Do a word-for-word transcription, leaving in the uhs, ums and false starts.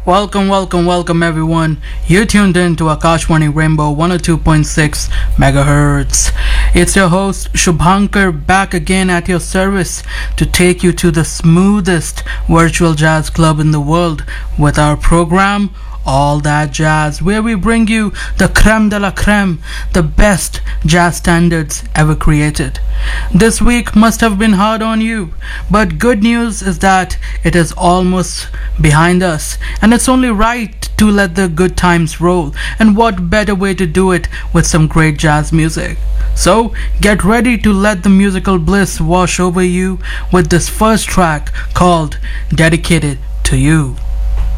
Welcome, welcome, welcome everyone. You're tuned in to Akashwani Rainbow one oh two point six megahertz. It's your host Shubhankar back again at your service to take you to the smoothest virtual jazz club in the world with our program All That Jazz, where we bring you the creme de la creme, the best jazz standards ever created. This week must have been hard on you, but good news is that it is almost behind us, and it's only right to let the good times roll. And what better way to do it with some great jazz music? So get ready to let the musical bliss wash over you with this first track called Dedicated to You.